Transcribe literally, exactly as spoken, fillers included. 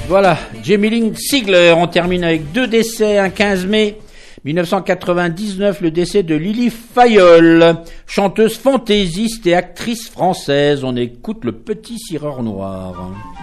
Voilà, Jamie Lynn Sigler, on termine avec deux décès, un quinze mai mille neuf cent quatre-vingt-dix-neuf, le décès de Lily Fayol, chanteuse fantaisiste et actrice française. On écoute Le Petit Cireur Noir.